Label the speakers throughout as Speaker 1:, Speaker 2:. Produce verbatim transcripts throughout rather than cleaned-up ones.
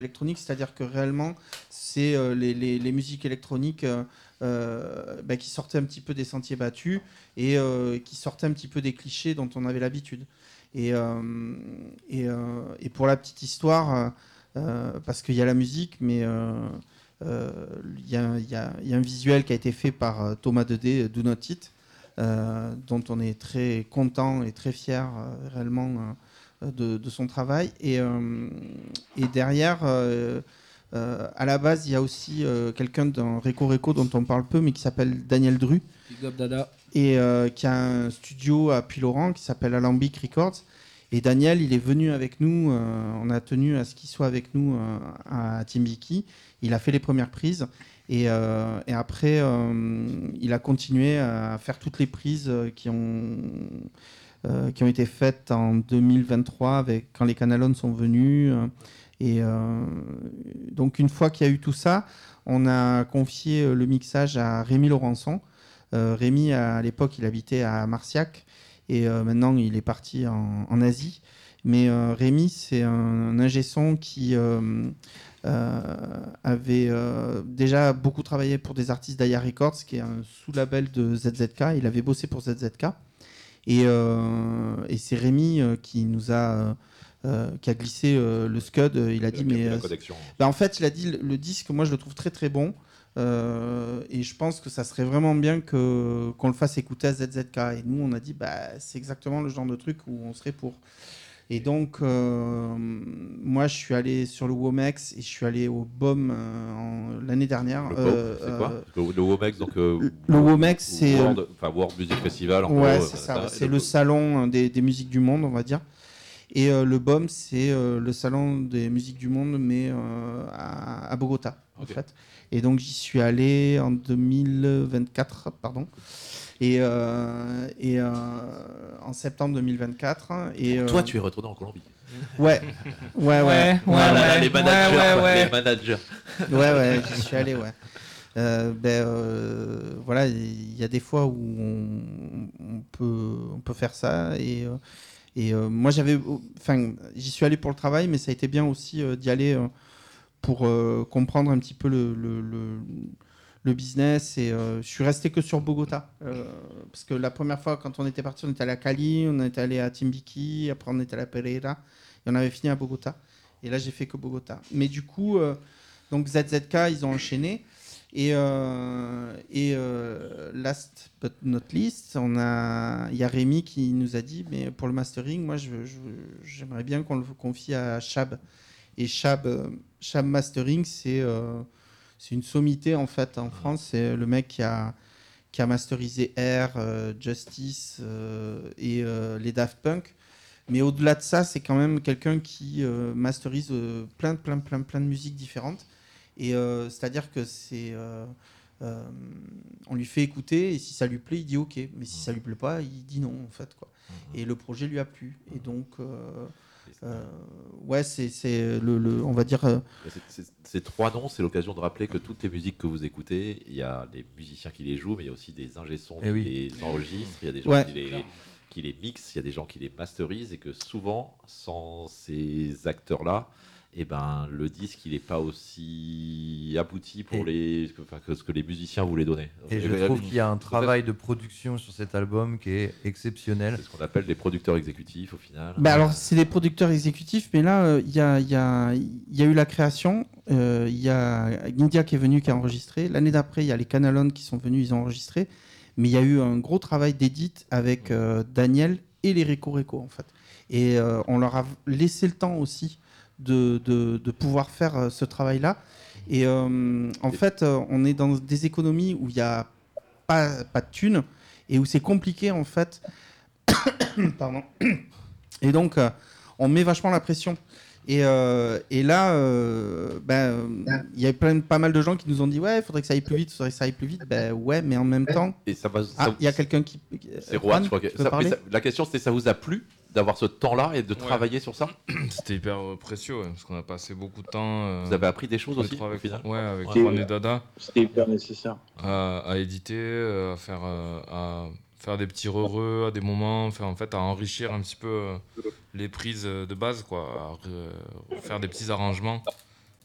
Speaker 1: électronique, c'est-à-dire que réellement, c'est euh, les, les, les musiques électroniques euh, euh, bah, qui sortaient un petit peu des sentiers battus et euh, qui sortaient un petit peu des clichés dont on avait l'habitude. Et, euh, et, euh, et pour la petite histoire, euh, parce qu'il y a la musique, mais euh, euh, il y, a, y, a, y a un visuel qui a été fait par euh, Thomas Dedé, Do Not It, euh, dont on est très content et très fier euh, réellement euh, de, de son travail. Et, euh, et derrière, euh, euh, à la base, il y a aussi euh, quelqu'un d'un Reco Reco dont on parle peu, mais qui s'appelle Daniel Dru.
Speaker 2: Big up Dada.
Speaker 1: Et euh, qui a un studio à Puylaurens qui s'appelle Alambic Records. Et Daniel, il est venu avec nous, euh, on a tenu à ce qu'il soit avec nous euh, à Timbiki. Il a fait les premières prises. Et, euh, et après, euh, il a continué à faire toutes les prises qui ont, euh, qui ont été faites en deux mille vingt-trois, avec, quand les Canalones sont venus. Et euh, donc, une fois qu'il y a eu tout ça, on a confié le mixage à Rémi Laurençon. Euh, Rémi, à l'époque, il habitait à Marciac. Et euh, maintenant, il est parti en, en Asie. Mais euh, Rémi, c'est un, un ingé son qui euh, euh, avait euh, déjà beaucoup travaillé pour des artistes d'Aya Records, qui est un sous-label de Z Z K. Il avait bossé pour Z Z K. Et, euh, et c'est Rémi euh, qui nous a... Euh, qui a glissé euh, le Scud. Euh, il a dit, mais... Euh, bah, en fait, il a dit, le, le disque, moi, je le trouve très, très bon. Euh, et je pense que ça serait vraiment bien que, qu'on le fasse écouter à Z Z K. Et nous, on a dit, bah, c'est exactement le genre de truc où on serait pour. Et donc, euh, moi, je suis allé sur le Womex et je suis allé au B O M euh, en, l'année dernière.
Speaker 3: Le
Speaker 1: euh,
Speaker 3: c'est quoi
Speaker 1: euh,
Speaker 3: le, le Womex, donc euh,
Speaker 1: le Womex, c'est
Speaker 3: World, enfin World Music Festival. En
Speaker 1: ouais,
Speaker 3: gros,
Speaker 1: c'est ça.
Speaker 3: euh,
Speaker 1: Ouais, c'est
Speaker 3: le,
Speaker 1: le salon des, des musiques du monde, on va dire. Et euh, le B O M, c'est euh, le salon des musiques du monde, mais euh, à, à Bogota, en
Speaker 3: okay.
Speaker 1: fait. Et donc, j'y suis allé en deux mille vingt-quatre, pardon. Et, euh, et euh, en septembre deux mille vingt-quatre. Et,
Speaker 3: Toi,
Speaker 1: euh,
Speaker 3: tu es retourné en Colombie.
Speaker 1: Ouais, ouais, ouais. ouais,
Speaker 3: ouais,
Speaker 1: ouais,
Speaker 3: ouais
Speaker 1: les
Speaker 3: managers,
Speaker 1: ouais, ouais, ouais.
Speaker 3: les managers.
Speaker 1: Ouais, ouais, j'y suis allé, ouais. Euh, ben euh, voilà, il y a des fois où on, on peut, on peut faire ça et euh, Et euh, moi, j'avais, enfin, j'y suis allé pour le travail, mais ça a été bien aussi euh, d'y aller euh, pour euh, comprendre un petit peu le, le, le, le business. Et euh, je suis resté que sur Bogota, euh, parce que la première fois, quand on était parti, on était allé à Cali, on était allé à Timbiqui, après on était allé à Pereira, et on avait fini à Bogota. Et là, j'ai fait que Bogota. Mais du coup, euh, donc Z Z K, ils ont enchaîné. Et, euh, et euh, last but not least, on a, il y a Rémi qui nous a dit, mais pour le mastering, moi, je, je, j'aimerais bien qu'on le confie à Chab. Et Chab, euh, Chab Mastering, c'est, euh, c'est une sommité en fait en France. C'est le mec qui a, qui a masterisé Air, euh, Justice euh, et euh, les Daft Punk. Mais au-delà de ça, c'est quand même quelqu'un qui euh, masterise euh, plein, plein, plein, plein de musiques différentes. Et euh, c'est-à-dire que c'est, euh, euh, on lui fait écouter et si ça lui plaît, il dit OK. Mais si ça lui plaît pas, il dit non en fait quoi. Et le projet lui a plu. Et donc, euh, euh, ouais, c'est, c'est le, le, on va dire. Euh...
Speaker 3: C'est, c'est, ces trois noms, c'est l'occasion de rappeler que toutes les musiques que vous écoutez, il y a des musiciens qui les jouent, mais il y a aussi des ingé-sons qui oui. les enregistrent. Il y a des gens ouais. qui les qui les mixent, il y a des gens qui les masterisent et que souvent, sans ces acteurs-là, eh ben, le disque il n'est pas aussi abouti pour les, enfin, que ce que les musiciens voulaient donner.
Speaker 4: Et, et je trouve qu'il y a un travail de production sur cet album qui est exceptionnel.
Speaker 3: C'est ce qu'on appelle des producteurs exécutifs au final.
Speaker 1: Bah alors c'est des producteurs exécutifs, mais là il euh, y, a, y, a, y a eu la création, il euh, y a India qui est venu qui a enregistré, l'année d'après il y a les Canalones qui sont venus, ils ont enregistré, mais il y a eu un gros travail d'édit avec euh, Daniel et les Reco Reco en fait. Et euh, on leur a laissé le temps aussi De, de, de pouvoir faire euh, ce travail-là. Et euh, en fait, euh, on est dans des économies où il n'y a pas, pas de thunes et où c'est compliqué, en fait. Pardon. Et donc, euh, on met vachement la pression. Et, euh, et là, euh, ben, il y a plein, pas mal de gens qui nous ont dit ouais, il faudrait que ça aille plus vite, il faudrait que ça aille plus vite. Ben ouais, mais en même temps,
Speaker 3: et ça va.
Speaker 1: Ah, il y a quelqu'un qui.
Speaker 3: C'est Juan, je crois que ça, ça, la question c'était ça vous a plu d'avoir ce temps-là et de travailler
Speaker 5: ouais.
Speaker 3: sur ça?
Speaker 5: C'était hyper euh, précieux ouais, parce qu'on a passé beaucoup de temps. Euh,
Speaker 3: vous avez appris des choses aussi
Speaker 5: avec,
Speaker 3: au final.
Speaker 5: Ouais, avec
Speaker 6: C'était,
Speaker 5: Juan et Dada.
Speaker 6: C'était hyper nécessaire.
Speaker 5: À, à éditer, à faire, à faire des petits re-re à des moments, faire, en fait, à enrichir un petit peu les prises de base, quoi, à faire des petits arrangements.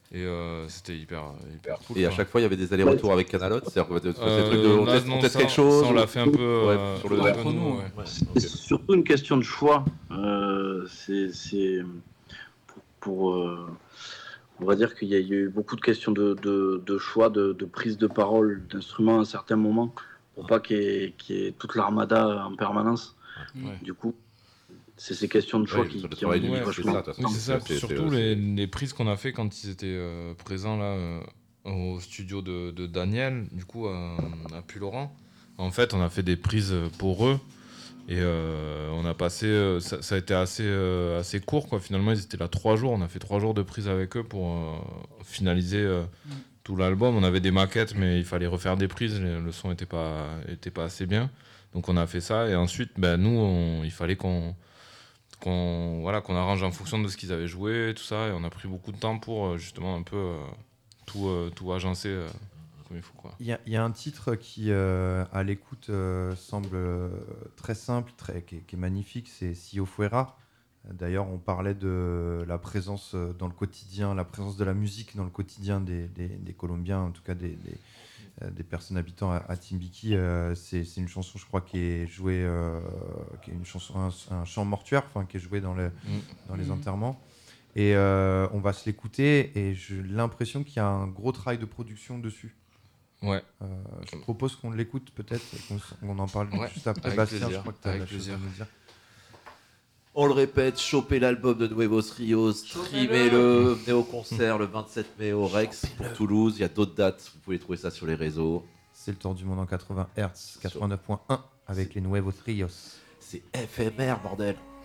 Speaker 5: Et euh, c'était hyper, hyper cool.
Speaker 3: Et
Speaker 5: quoi.
Speaker 3: à chaque fois, il y avait des allers-retours avec Canalot. C'est-à-dire que
Speaker 5: Euh,
Speaker 3: ces trucs de, on
Speaker 5: là,
Speaker 3: teste,
Speaker 5: non,
Speaker 3: on teste
Speaker 5: ça-
Speaker 3: quelque chose.
Speaker 5: ça, on l'a fait un peu
Speaker 3: Ouais,
Speaker 5: euh,
Speaker 3: sur le
Speaker 5: entre
Speaker 3: entre
Speaker 5: nous.
Speaker 3: nous.
Speaker 5: ouais.
Speaker 3: Ouais,
Speaker 2: C'est
Speaker 3: ok.
Speaker 2: surtout une question de choix. Euh, c'est, c'est pour, pour, euh, on va dire qu'il y a, il y a eu beaucoup de questions de, de, de choix, de, de prise de parole, d'instruments à un certain moment, pour pas qu'il y ait, qu'il y ait toute l'armada en permanence.
Speaker 5: Ouais.
Speaker 2: Du coup, c'est ces questions de choix
Speaker 3: Ouais,
Speaker 2: qui,
Speaker 3: le
Speaker 2: qui
Speaker 3: travail
Speaker 2: ont
Speaker 3: du
Speaker 2: mis
Speaker 3: mix,
Speaker 2: vachement
Speaker 3: c'est ça, de toute
Speaker 5: Oui,
Speaker 3: façon.
Speaker 5: c'est ça.
Speaker 3: C'est- c'est-
Speaker 5: Surtout
Speaker 3: c'est-
Speaker 5: les, les prises qu'on a fait quand ils étaient euh, présents là euh, au studio de, de Daniel, du coup à, à Puy-Laurent. En fait, on a fait des prises pour eux et euh, on a passé. euh, ça, ça a été assez euh, assez court quoi. Finalement, ils étaient là trois jours. On a fait trois jours de prise avec eux pour euh, finaliser euh, tout l'album. On avait des maquettes, mais il fallait refaire des prises. Le, le son était pas était pas assez bien. Donc on a fait ça et ensuite, ben nous, on- il fallait qu'on qu'on voilà, qu'on arrange en fonction de ce qu'ils avaient joué, tout ça, et on a pris beaucoup de temps pour euh, justement un peu euh, tout, euh, tout agencer euh, comme il faut. Quoi.
Speaker 4: Il y, a- il y a un titre qui, euh, à l'écoute, euh, semble euh, très simple, très, qui, est, qui est magnifique, c'est Si Yo Fuera. D'ailleurs, on parlait de la présence euh, dans le quotidien, la présence de la musique dans le quotidien des, des, des Colombiens, en tout cas des, des, euh, des personnes habitant à, à Timbiquí. Euh, c'est, c'est une chanson, je crois, qui est jouée, euh, qui est une chanson, un, un chant mortuaire, enfin, qui est joué dans, le,
Speaker 5: Mm.
Speaker 4: dans les
Speaker 1: Mm.
Speaker 4: enterrements. Et euh, on va se l'écouter, et j'ai l'impression qu'il y a un gros travail de production dessus.
Speaker 5: Ouais,
Speaker 4: Euh, je propose qu'on l'écoute peut-être, et qu'on, s- on en parle
Speaker 5: Ouais,
Speaker 4: juste après.
Speaker 5: avec
Speaker 4: Bastien,
Speaker 5: plaisir,
Speaker 4: je crois que tu as
Speaker 5: avec
Speaker 4: la chose
Speaker 5: plaisir.
Speaker 4: à nous dire.
Speaker 3: On le répète, chopez l'album de Nuevos Rios, streamez-le, venez au concert le vingt-sept mai au Rex pour Toulouse. Il y a d'autres dates, vous pouvez trouver ça sur les réseaux.
Speaker 4: C'est le tour du monde en quatre-vingts hertz, quatre-vingt-neuf point un avec les Nuevos Rios.
Speaker 3: C'est éphémère, bordel.